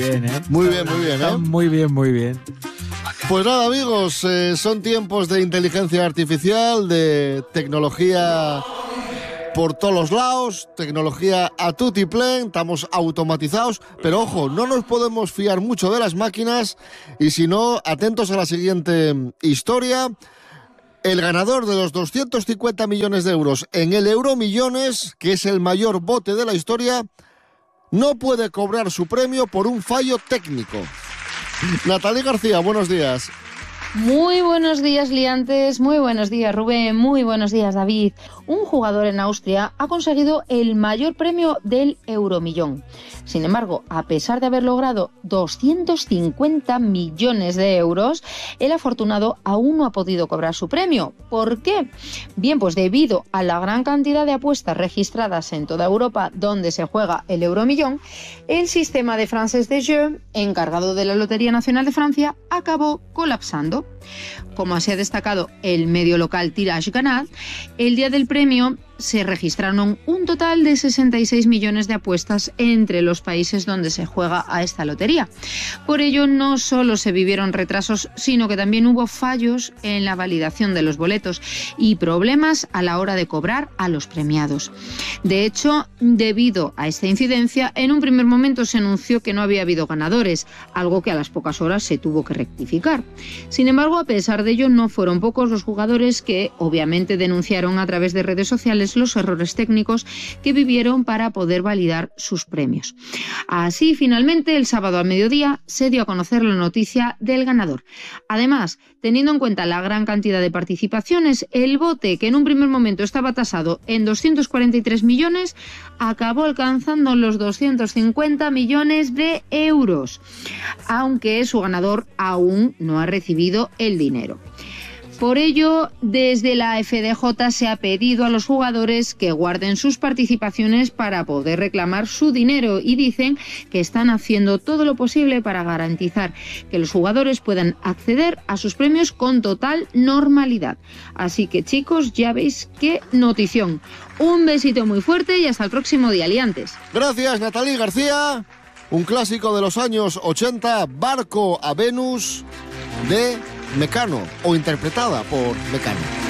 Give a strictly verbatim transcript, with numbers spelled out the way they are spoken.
Bien, ¿eh? Muy bien, muy bien, ¿eh? Muy bien, muy bien. Pues nada, amigos, eh, son tiempos de inteligencia artificial, de tecnología por todos los lados, tecnología a tutiplén, estamos automatizados, pero ojo, no nos podemos fiar mucho de las máquinas y si no, atentos a la siguiente historia. El ganador de los doscientos cincuenta millones de euros en el Euromillones, que es el mayor bote de la historia, no puede cobrar su premio por un fallo técnico. Natalie García, buenos días. Muy buenos días, liantes, muy buenos días, Rubén, muy buenos días, David. Un jugador en Austria ha conseguido el mayor premio del Euromillón. Sin embargo, a pesar de haber logrado doscientos cincuenta millones de euros, el afortunado aún no ha podido cobrar su premio. ¿Por qué? Bien, pues debido a la gran cantidad de apuestas registradas en toda Europa donde se juega el Euromillón, el sistema de Française des Jeux, encargado de la Lotería Nacional de Francia, acabó colapsando. Como así ha destacado el medio local Tirage Ganat, el día del premio se registraron un total de sesenta y seis millones de apuestas entre los países donde se juega a esta lotería. Por ello, no solo se vivieron retrasos, sino que también hubo fallos en la validación de los boletos y problemas a la hora de cobrar a los premiados. De hecho, debido a esta incidencia, en un primer momento se anunció que no había habido ganadores, algo que a las pocas horas se tuvo que rectificar. Sin embargo, a pesar de ello, no fueron pocos los jugadores que obviamente denunciaron a través de redes sociales los errores técnicos que vivieron para poder validar sus premios. Así, finalmente, el sábado al mediodía se dio a conocer la noticia del ganador. Además, teniendo en cuenta la gran cantidad de participaciones, el bote, que en un primer momento estaba tasado en doscientos cuarenta y tres millones, acabó alcanzando los doscientos cincuenta millones de euros, aunque su ganador aún no ha recibido el dinero. Por ello, desde la F D J se ha pedido a los jugadores que guarden sus participaciones para poder reclamar su dinero y dicen que están haciendo todo lo posible para garantizar que los jugadores puedan acceder a sus premios con total normalidad. Así que, chicos, ya veis qué notición. Un besito muy fuerte y hasta el próximo día, liantes. Gracias, Natalie García. Un clásico de los años ochenta, Barco a Venus, de Mecano, o interpretada por Mecano.